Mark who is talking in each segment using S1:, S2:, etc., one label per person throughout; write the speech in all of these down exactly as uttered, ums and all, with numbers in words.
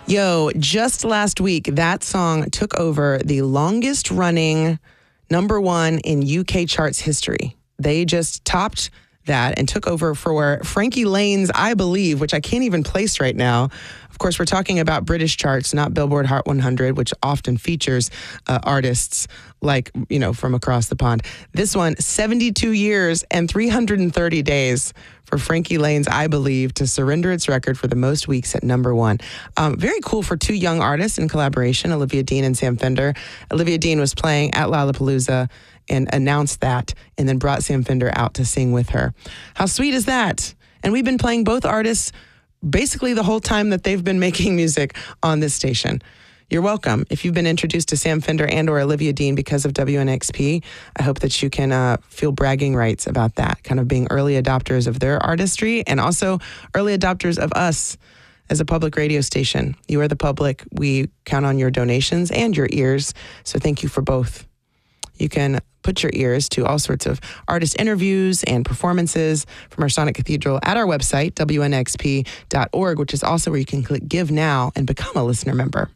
S1: Yo, just last week, that song took over the longest running number one in U K charts history. They just topped that and took over for Frankie Lane's I Believe, which I can't even place right now. Of course, we're talking about British charts, not Billboard Hot one hundred, which often features uh, artists like, you know, from across the pond. This one, seventy-two years and three hundred thirty days for Frankie Lane's I Believe to surrender its record for the most weeks at number one. Um, very cool for two young artists in collaboration, Olivia Dean and Sam Fender. Olivia Dean was playing at Lollapalooza and announced that, and then brought Sam Fender out to sing with her. How sweet is that? And we've been playing both artists basically the whole time that they've been making music on this station. You're welcome. If you've been introduced to Sam Fender and or Olivia Dean because of W N X P, I hope that you can uh, feel bragging rights about that, kind of being early adopters of their artistry and also early adopters of us as a public radio station. You are the public. We count on your donations and your ears, so thank you for both. You can put your ears to all sorts of artist interviews and performances from our Sonic Cathedral at our website, W N X P dot org, which is also where you can click Give Now and become a listener member.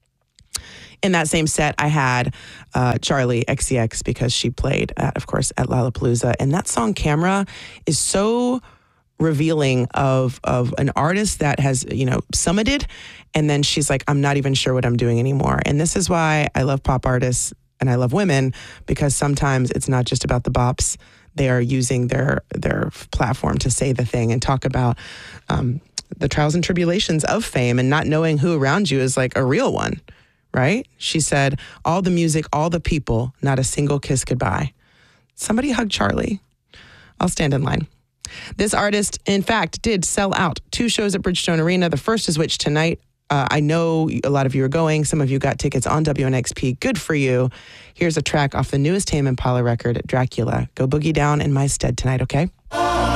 S1: In that same set, I had uh, Charli X C X because she played, at, of course, at Lollapalooza. And that song, Camera, is so revealing of of an artist that has, you know, summited. And then she's like, I'm not even sure what I'm doing anymore. And this is why I love pop artists and I love women, because sometimes it's not just about the bops. They are using their their platform to say the thing and talk about um, the trials and tribulations of fame and not knowing who around you is like a real one, right? She said, all the music, all the people, not a single kiss goodbye. Somebody hug Charli. I'll stand in line. This artist, in fact, did sell out two shows at Bridgestone Arena. The first is which tonight. Uh, I know a lot of you are going. Some of you got tickets on W N X P. Good for you. Here's a track off the newest Tame Impala record, Dracula. Go boogie down in my stead tonight, okay?